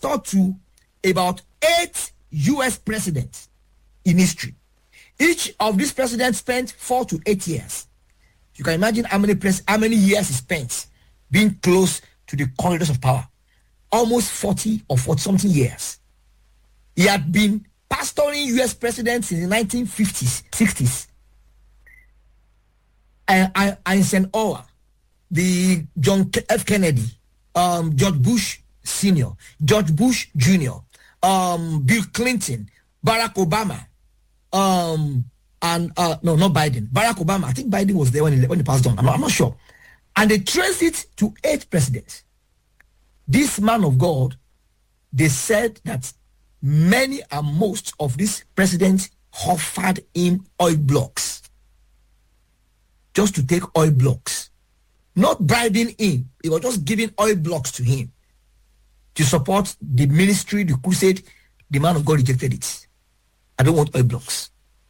pastor to about 8 U.S. presidents in history. Each of these presidents spent 4 to 8 years. You can imagine how many years he spent being close to the corridors of power. Almost 40 or 40-something years. He had been pastoring U.S. presidents in the 1950s, 60s. Eisenhower, the John F. Kennedy, George Bush Sr., George Bush Jr., Bill Clinton, Barack Obama, no, not Biden. Barack Obama. I think Biden was there when he passed on. I'm not sure. And they traced it to 8 presidents. This man of God, they said that many and most of these presidents offered him oil blocks. Just to take oil blocks. Not bribing him. It was just giving oil blocks to him to support the ministry, the crusade. The man of God rejected it. I don't want oil blocks.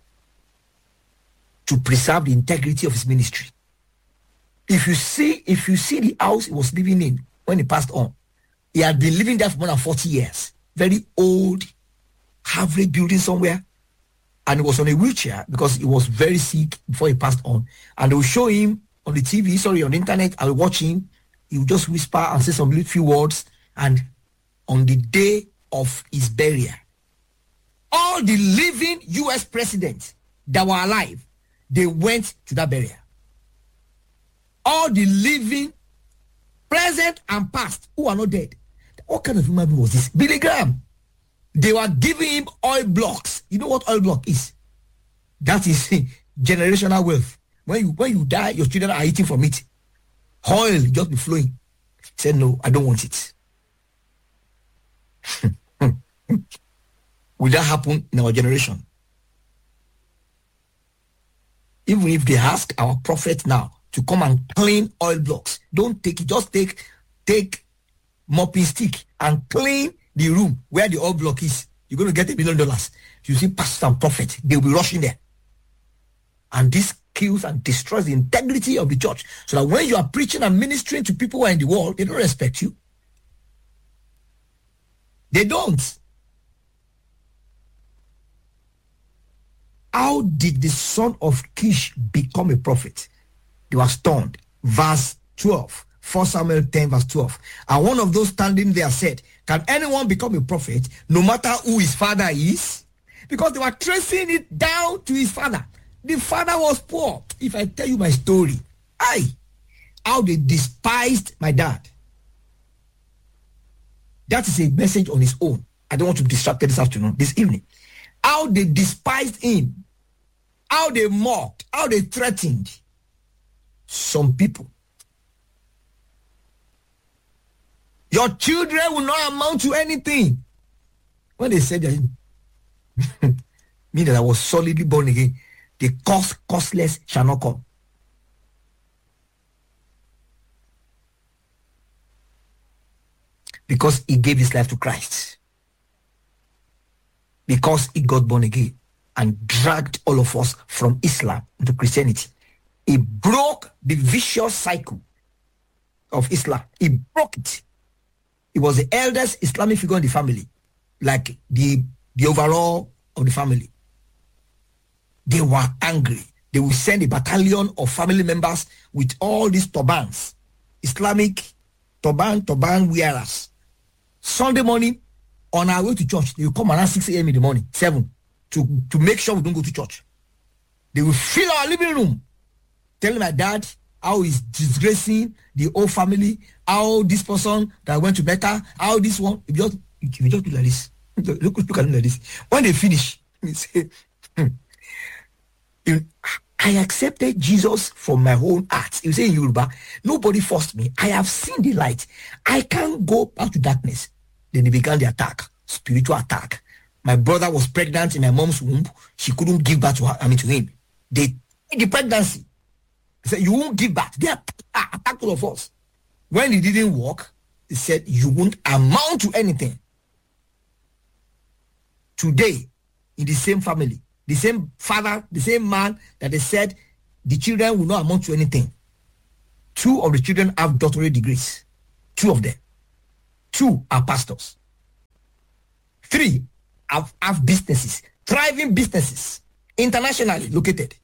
To preserve the integrity of his ministry. If you see the house he was living in when he passed on, he had been living there for more than 40 years. Very old, average building somewhere. And he was on a wheelchair because he was very sick before he passed on. And they will show him on the TV, on the internet. I will watch him. He will just whisper and say some few words. And on the day of his burial, all the living U.S. presidents that were alive, they went to that burial. All the living, present and past, who are not dead. What kind of human being was this? Billy Graham. They were giving him oil blocks. You know what oil block is? That is generational wealth. When you die, your children are eating from it. Oil just be flowing. He said, no, I don't want it. Will that happen in our generation? Even if they ask our prophet now to come and clean oil blocks, don't take it. Just take mopping stick and clean the room where the oil block is. You're going to get $1 million. You see pastor and prophet, they'll be rushing there. And this kills and destroys the integrity of the church. So that when you are preaching and ministering to people who are in the world, they don't respect you. They don't. How did the son of Kish become a prophet? They were stoned. Verse 12. 1 Samuel 10 verse 12. And one of those standing there said, can anyone become a prophet no matter who his father is? Because they were tracing it down to his father. The father was poor. If I tell you my story, how they despised my dad. That is a message on his own. I don't want to be distracted this evening. How they despised him. How they mocked. How they threatened some people. Your children will not amount to anything. When they said that, me that I was solidly born again, the costless shall not come. Because he gave his life to Christ. Because he got born again and dragged all of us from Islam into Christianity. He broke the vicious cycle of Islam. He broke it. He was the eldest Islamic figure in the family, like the overall of the family. They were angry. They will send a battalion of family members with all these turbans, Islamic turban wearers. Sunday morning, on our way to church, they will come around 6 a.m. in the morning, 7, to make sure we don't go to church. They will fill our living room, telling my dad how he's disgracing the whole family, how this person that went to Mecca, how this one, if you just look like this, look at him like this. When they finish, they say, I accepted Jesus from my own heart. You say in Yoruba, nobody forced me. I have seen the light. I can't go back to darkness. Then they began the attack, spiritual attack. My brother was pregnant in my mom's womb. She couldn't give birth to him. They take the pregnancy. They said, you won't give birth. They attacked all of us. When it didn't work, they said, you won't amount to anything. Today, in the same family, the same father, the same man that they said the children will not amount to anything. 2 of the children have doctorate degrees. 2 of them. 2 are pastors. 3 have businesses, thriving businesses, internationally located.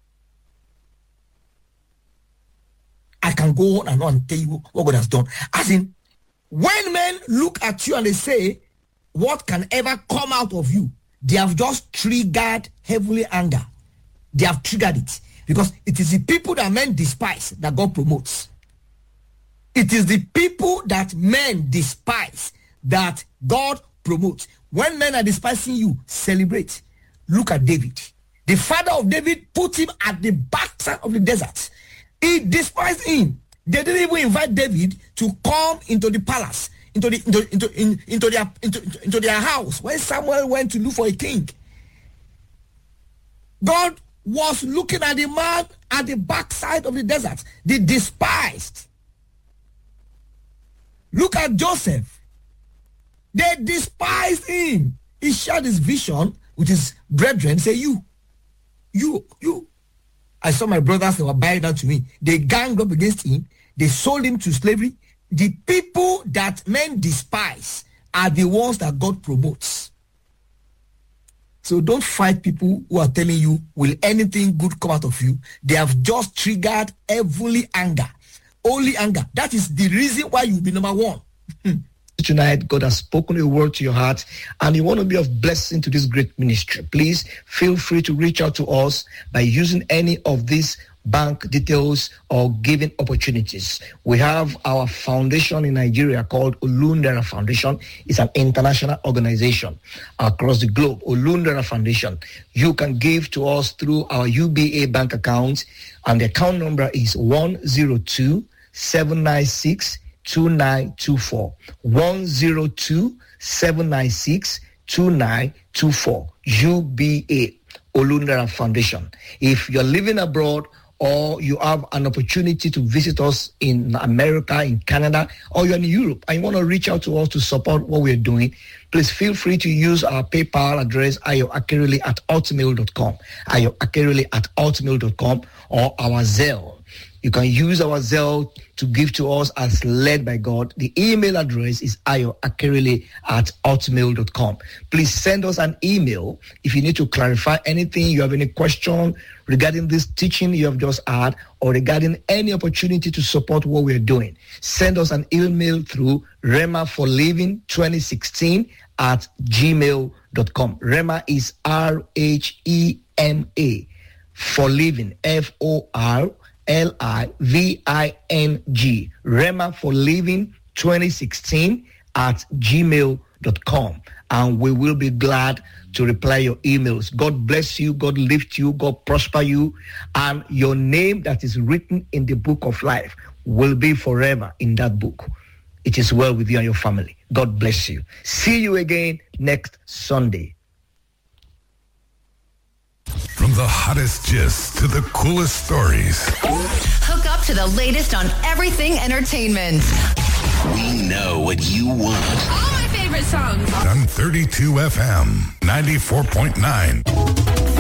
I can go on and tell you what God has done. As in, when men look at you and they say, what can ever come out of you? They have just triggered heavenly anger. They have triggered it. Because it is the people that men despise that God promotes. It is the people that men despise that God promotes. When men are despising you, celebrate. Look at David. The father of David put him at the backside of the desert. He despised him. They didn't even invite David to come into the palace, into their house when Samuel went to look for a king. God was looking at the man at the backside of the desert. They despised. Look at Joseph. They despised him. He shared his vision with his brethren. Say, you. I saw my brothers, they were bowing down to me. They ganged up against him. They sold him to slavery. The people that men despise are the ones that God promotes. So don't fight people who are telling you, will anything good come out of you? They have just triggered heavenly anger. Only anger. That is the reason why you'll be number one. Tonight, God has spoken a word to your heart and you want to be of blessing to this great ministry. Please feel free to reach out to us by using any of these bank details or giving opportunities. We have our foundation in Nigeria called Olundara Foundation. It's an international organization across the globe. Olundara Foundation. You can give to us through our UBA bank account, and the account number is 102-796-2924. 102-796-2924. UBA, Olundara Foundation. If you're living abroad or you have an opportunity to visit us in America, in Canada, or you're in Europe and you want to reach out to us to support what we're doing, please feel free to use our PayPal address, ayoakerele@hotmail.com, ayoakerele@hotmail.com, or our Zelle. You can use our Zelle to give to us as led by God. The email address is ayoakerele@hotmail.com. Please send us an email if you need to clarify anything, you have any question regarding this teaching you have just had, or regarding any opportunity to support what we're doing. Send us an email through rema4living2016@gmail.com. Rema is RHEMA, for living, FORLIVING, Rema for living 2016@gmail.com. And we will be glad to reply your emails. God bless you, God lift you, God prosper you, and your name that is written in the book of life will be forever in that book. It is well with you and your family. God bless you. See you again next Sunday. From the hottest gist to the coolest stories. Hook up to the latest on everything entertainment. We know what you want. All my favorite songs. On 32 FM, 94.9.